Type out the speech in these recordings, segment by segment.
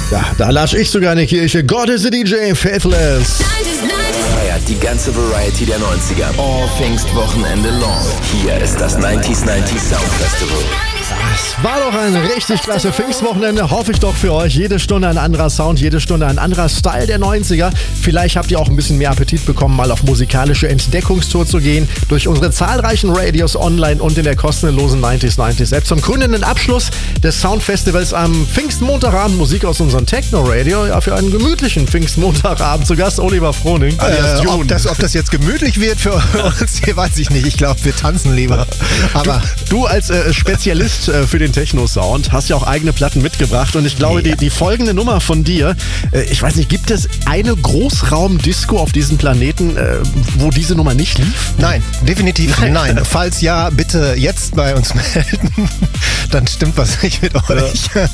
Ja, da lasche ich sogar in die Kirche. God is the DJ, Faithless. Feiert die ganze Variety der 90er. All Pfingstwochenende long. Hier ist das 90s Sound Festival. Es war doch ein richtig klasse Pfingstwochenende, hoffe ich doch für euch. Jede Stunde ein anderer Sound, jede Stunde ein anderer Style der 90er. Vielleicht habt ihr auch ein bisschen mehr Appetit bekommen, mal auf musikalische Entdeckungstour zu gehen. Durch unsere zahlreichen Radios online und in der kostenlosen 90s App. Zum krönenden Abschluss des Soundfestivals am Pfingstmontagabend Musik aus unserem Techno-Radio. Ja, für einen gemütlichen Pfingstmontagabend zu Gast Oliver Froning. Ob das jetzt gemütlich wird für uns, weiß ich nicht. Ich glaube, wir tanzen lieber. Aber du als Spezialist für den Techno-Sound hast ja auch eigene Platten mitgebracht und ich glaube, die folgende Nummer von dir, ich weiß nicht, gibt es eine Großraumdisco auf diesem Planeten, wo diese Nummer nicht lief? Nein, definitiv nein. Falls ja, bitte jetzt bei uns melden, dann stimmt was nicht mit euch. Ja.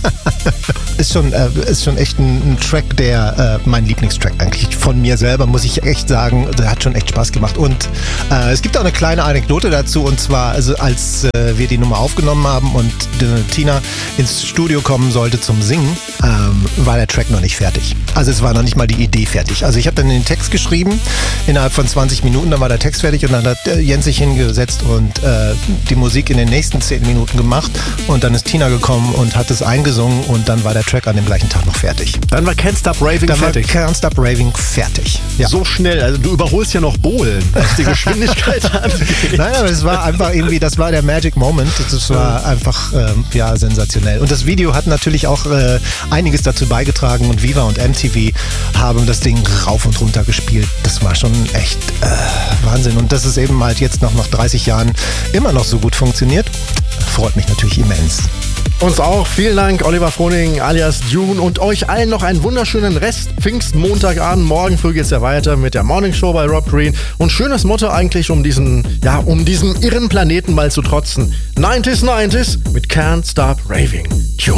Ist schon echt ein Track, der mein Lieblingstrack eigentlich von mir selber, muss ich echt sagen, der hat schon echt Spaß gemacht. Und es gibt auch eine kleine Anekdote dazu, und zwar, also als wir die Nummer aufgenommen haben und Tina ins Studio kommen sollte zum Singen, war der Track noch nicht fertig. Also es war noch nicht mal die Idee fertig. Also ich habe dann den Text geschrieben, innerhalb von 20 Minuten, dann war der Text fertig und dann hat Jens sich hingesetzt und die Musik in den nächsten 10 Minuten gemacht und dann ist Tina gekommen und hat es eingesungen und dann war der Track an dem gleichen Tag noch fertig. Dann war Can't Stop Raving fertig. Can't Stop Raving fertig. Ja. So schnell, also du überholst ja noch Bohlen, was die Geschwindigkeit angeht. Nein, aber es war einfach irgendwie, das war der Magic Moment. Das war einfach, sensationell. Und das Video hat natürlich auch einiges dazu beigetragen und Viva und MTV haben das Ding rauf und runter gespielt. Das war schon echt Wahnsinn. Und dass es eben halt jetzt noch nach 30 Jahren immer noch so gut funktioniert, freut mich natürlich immens. Uns auch. Vielen Dank, Oliver Froning alias Dune, und euch allen noch einen wunderschönen Rest Pfingstmontagabend. Morgen früh geht's ja weiter mit der Morning Show bei Rob Green. Und schönes Motto eigentlich, um diesem irren Planeten mal zu trotzen. 90s mit Can't Stop Raving.